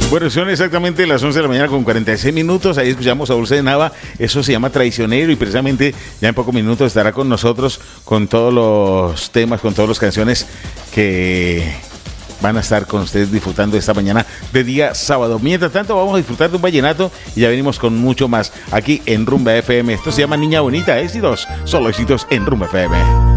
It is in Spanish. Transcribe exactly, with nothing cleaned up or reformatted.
Bueno, son exactamente las once de la mañana con cuarenta y seis minutos. Ahí escuchamos a Dulce de Nava. Eso se llama Traicionero y precisamente ya en pocos minutos estará con nosotros con todos los temas, con todas las canciones que van a estar con ustedes disfrutando esta mañana de día sábado. Mientras tanto, vamos a disfrutar de un vallenato y ya venimos con mucho más aquí en Rumba F M. Esto se llama Niña Bonita, éxitos, solo éxitos en Rumba F M.